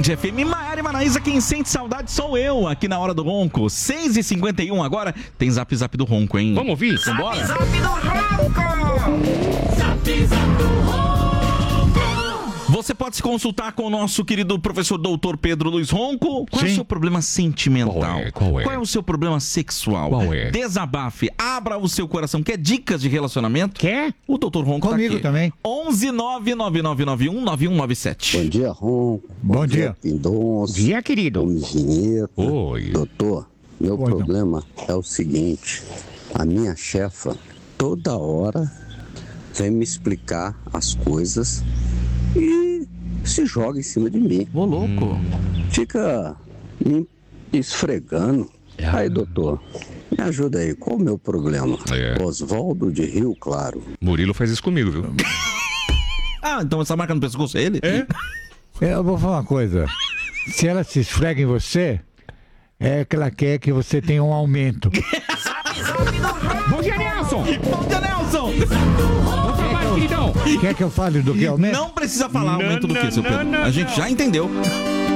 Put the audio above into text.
Band FM. Maiara e Maraísa, quem sente saudade sou eu, aqui na Hora do Ronco. 6h51 agora, tem Zap Zap do Ronco, hein? Vamos ouvir? Vambora? Zap Zap do Ronco! Zap Zap do Ronco! Você pode se consultar com o nosso querido professor doutor Pedro Luiz Ronco. Qual é o seu problema sentimental? Qual é? Qual é o seu problema sexual? Qual é? Desabafe, abra o seu coração. Quer dicas de relacionamento? Quer? O doutor Ronco Comigo tá aqui. também. 11999919197. Bom dia, Ronco. Bom dia. Pindonço. Dia, querido. Gomes Vinheta. Oi. Doutor, meu Oi, problema é o seguinte. A minha chefa, toda hora, vem me explicar as coisas e se joga em cima de mim. Ô, louco. Fica me esfregando. Aí, doutor, me ajuda aí. Qual o meu problema? É. Oswaldo de Rio Claro. Murilo faz isso comigo, viu? Ah, então essa marca no pescoço é ele? Eu vou falar uma coisa. Se ela se esfrega em você, é que ela quer que você tenha um aumento. Bom dia, Nelson! Bom dia, Nelson! Bom trabalho, queridão! Quer que eu fale do que aumento? Não precisa falar aumento do que, seu Pedro. A gente já entendeu.